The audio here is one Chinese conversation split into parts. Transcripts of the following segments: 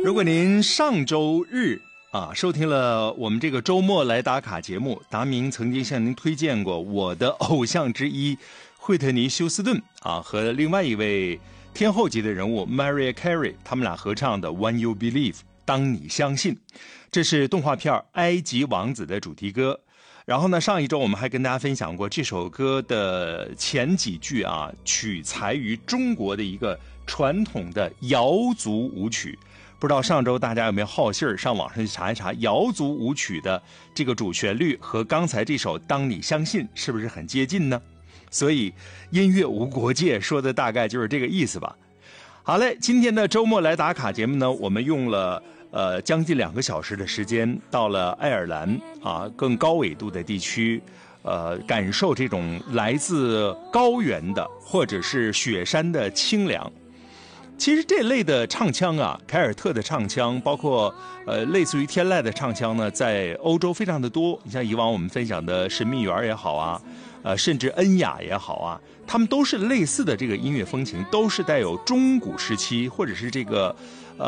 如果您上周日收听了我们这个周末来打卡节目，达明曾经向您推荐过我的偶像之一惠特尼·休斯顿和另外一位天后级的人物 Mariah Carey 他们俩合唱的 When You Believe 当你相信，这是动画片埃及王子的主题歌。然后呢，上一周我们还跟大家分享过这首歌的前几句取材于中国的一个传统的瑶族舞曲。不知道上周大家有没有好信儿上网上去查一查瑶族舞曲的这个主旋律和刚才这首当你相信是不是很接近呢？所以音乐无国界说的大概就是这个意思吧。好嘞，今天的周末来打卡节目呢，我们用了将近2个小时的时间，到了爱尔兰更高纬度的地区，感受这种来自高原的或者是雪山的清凉。其实这类的唱腔凯尔特的唱腔，包括类似于天籁的唱腔呢，在欧洲非常的多。你像以往我们分享的神秘园也好甚至恩雅也好他们都是类似的这个音乐风情，都是带有中古时期或者是这个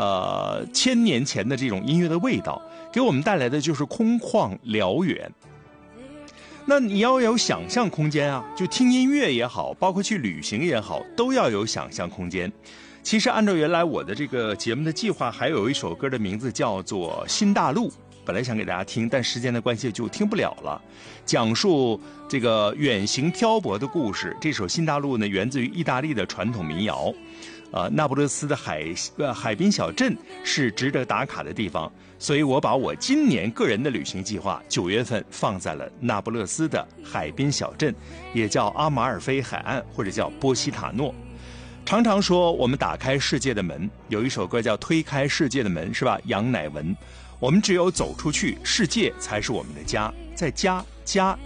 1000年前的这种音乐的味道，给我们带来的就是空旷辽远。那你要有想象空间就听音乐也好，包括去旅行也好，都要有想象空间。其实按照原来我的这个节目的计划，还有一首歌的名字叫做《新大陆》，本来想给大家听，但时间的关系就听不了了。讲述这个远行漂泊的故事。这首《新大陆》呢，源自于意大利的传统民谣。那不勒斯的海滨小镇是值得打卡的地方，所以我把我今年个人的旅行计划9月份放在了那不勒斯的海滨小镇，也叫阿马尔菲海岸，或者叫波西塔诺。常常说我们打开世界的门，有一首歌叫《推开世界的门》，是吧？杨乃文。我们只有走出去，世界才是我们的家，在家